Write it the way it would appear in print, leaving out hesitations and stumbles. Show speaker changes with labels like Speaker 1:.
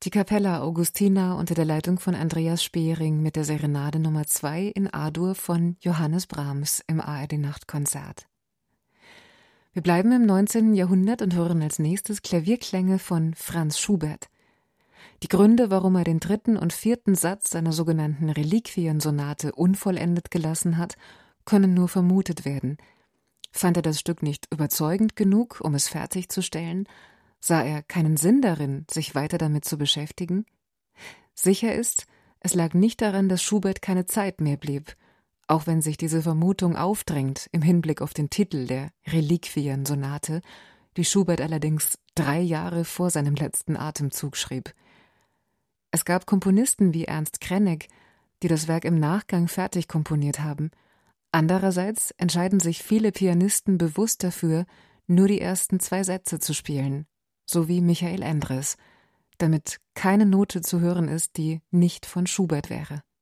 Speaker 1: Die Capella Augustina unter der Leitung von Andreas Speering mit der Serenade Nummer 2 in A-Dur von Johannes Brahms im ARD-Nachtkonzert. Wir bleiben im 19. Jahrhundert und hören als nächstes Klavierklänge von Franz Schubert. Die Gründe, warum er den 3. und 4. Satz seiner sogenannten Reliquiensonate unvollendet gelassen hat, können nur vermutet werden. Fand er das Stück nicht überzeugend genug, um es fertigzustellen? Sah er keinen Sinn darin, sich weiter damit zu beschäftigen? Sicher ist, es lag nicht daran, dass Schubert keine Zeit mehr blieb, auch wenn sich diese Vermutung aufdrängt im Hinblick auf den Titel der Reliquiensonate, die Schubert allerdings 3 Jahre vor seinem letzten Atemzug schrieb. Es gab Komponisten wie Ernst Krenek, die das Werk im Nachgang fertig komponiert haben. Andererseits entscheiden sich viele Pianisten bewusst dafür, nur die ersten 2 Sätze zu spielen, so wie Michael Endres, damit keine Note zu hören ist, die nicht von Schubert wäre.